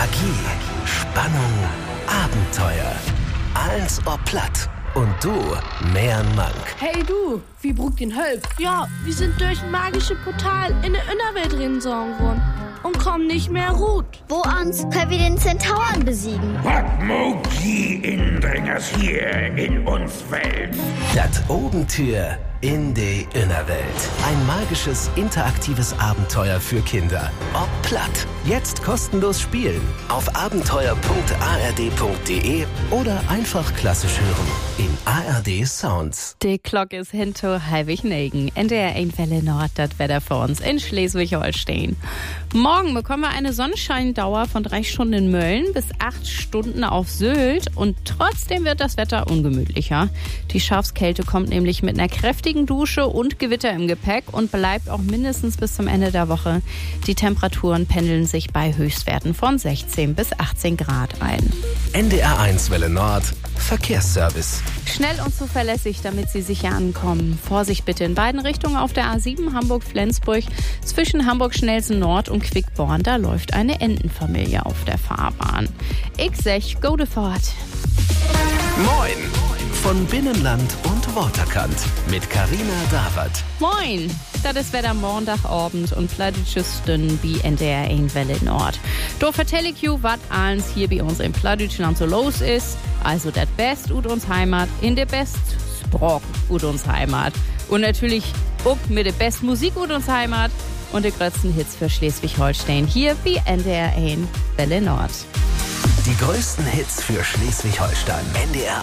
Magie, Spannung, Abenteuer. Alles ob platt. Und du, mehr Mank. Hey du, wie brugt den Hölp? Ja, wir sind durch ein magisches Portal in der Innerwelt reingesogen worden und kommen nicht mehr gut. Wo ans können wir den Zentauren besiegen? Was mogt die Indringers hier in uns Welt? Das Obentür in die Innerwelt. Ein magisches, interaktives Abenteuer für Kinder. Ob platt. Jetzt kostenlos spielen. Auf abenteuer.ard.de oder einfach klassisch hören. In ARD Sounds. Die Glocke ist hinter halbig-negen. NDR 1 Welle Nord, das Wetter für uns in Schleswig-Holstein. Morgen bekommen wir eine Sonnenscheindauer von 3 Stunden in Mölln bis 8 Stunden auf Sylt. Und trotzdem wird das Wetter ungemütlicher. Die Schafskälte kommt nämlich mit einer kräftigen Dusche und Gewitter im Gepäck und bleibt auch mindestens bis zum Ende der Woche. Die Temperaturen pendeln sich bei Höchstwerten von 16 bis 18 Grad ein. NDR 1 Welle Nord. Verkehrsservice. Schnell und zuverlässig, damit Sie sicher ankommen. Vorsicht bitte in beiden Richtungen auf der A7 Hamburg-Flensburg. Zwischen Hamburg-Schnelsen Nord und Quickborn, da läuft eine Entenfamilie auf der Fahrbahn. Ich sag, go de fort. Moin. Von Binnenland und Waterkant mit Carina Dawert. Moin, das ist Wetter Montagabend und Plattdütsches Stunden wie NDR 1 Welle Nord. Da vertell ich you, was alles hier bei uns in Plattdeutschland so los ist. Also das Best ut uns Heimat in der Best Sprach ut uns Heimat. Und natürlich auch mit der Best Musik ut uns Heimat und der größten Hits für Schleswig-Holstein hier wie NDR 1 Welle Nord. Die größten Hits für Schleswig-Holstein. NDR